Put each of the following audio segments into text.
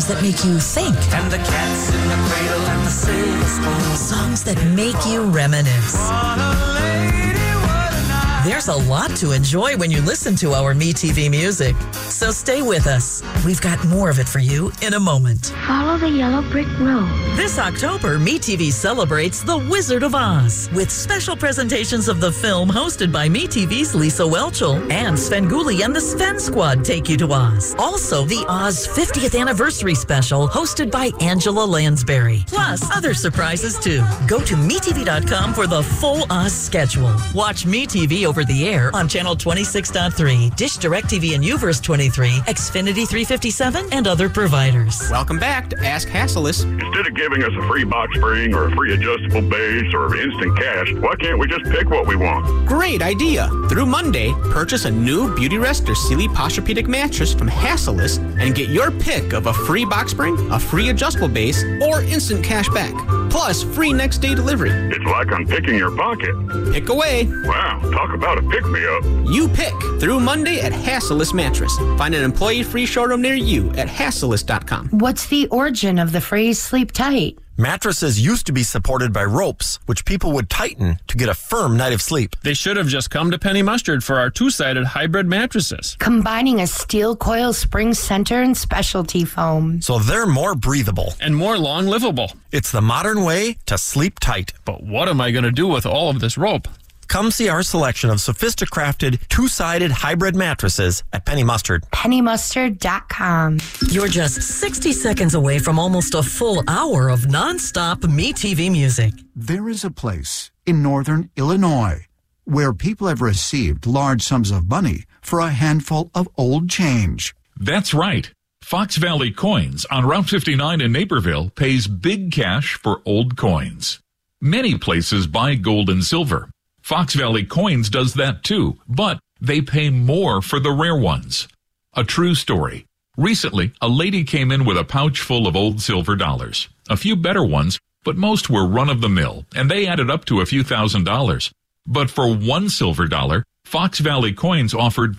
songs that make you think. And the cat's in the cradle and the silver spoon. Songs that make you reminisce. What a lady, what a night. There's a lot to enjoy when you listen to our MeTV music. So stay with us. We've got more of it for you in a moment. Follow the yellow brick road. This October, MeTV celebrates The Wizard of Oz with special presentations of the film hosted by MeTV's Lisa Whelchel and Svengoolie and the Sven Squad take you to Oz. Also, the Oz 50th Anniversary Special hosted by Angela Lansbury. Plus, other surprises too. Go to MeTV.com for the full Oz schedule. Watch MeTV over the air on Channel 26.3, Dish DirecTV and Uverse 23, Xfinity 357, and other providers. Welcome back to Ask Hassleus. Instead of giving us a free box spring or a free adjustable base or instant cash, why can't we just pick what we want? Great idea. Through Monday, purchase a new Beauty Rest or Sealy Posturepedic mattress from Hassleus and get your pick of a free box spring, a free adjustable base, or instant cash back. Plus, free next day delivery. It's like I'm picking your pocket. Pick away. Wow, talk about a pick-me-up. You pick through Monday at Hassleus Mattress. Find an employee-free showroom near you at Hassleus.com. What's the origin of the phrase sleep tight? Mattresses used to be supported by ropes, which people would tighten to get a firm night of sleep. They should have just come to Penny Mustard for our two-sided hybrid mattresses. Combining a steel coil spring center and specialty foam. So they're more breathable. And more long-livable. It's the modern way to sleep tight. But what am I going to do with all of this rope? Come see our selection of sophisticrafted two-sided hybrid mattresses at Penny Mustard. PennyMustard.com. You're just 60 seconds away from almost a full hour of nonstop MeTV music. There is a place in northern Illinois where people have received large sums of money for a handful of old change. That's right. Fox Valley Coins on Route 59 in Naperville pays big cash for old coins. Many places buy gold and silver. Fox Valley Coins does that too, but they pay more for the rare ones. A true story. Recently, a lady came in with a pouch full of old silver dollars. A few better ones, but most were run-of-the-mill, and they added up to a few $1,000s. But for one silver dollar, Fox Valley Coins offered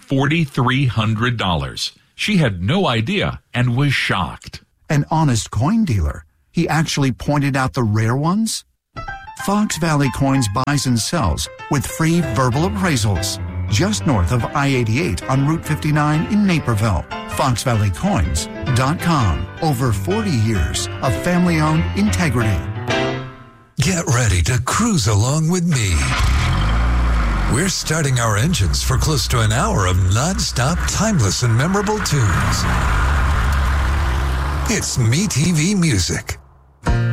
$4,300. She had no idea and was shocked. An honest coin dealer. He actually pointed out the rare ones. Fox Valley Coins buys and sells with free verbal appraisals just north of I-88 on Route 59 in Naperville. FoxValleyCoins.com. Over 40 years of family-owned integrity. Get ready to cruise along with me. We're starting our engines for close to an hour of non-stop, timeless, and memorable tunes. It's MeTV Music.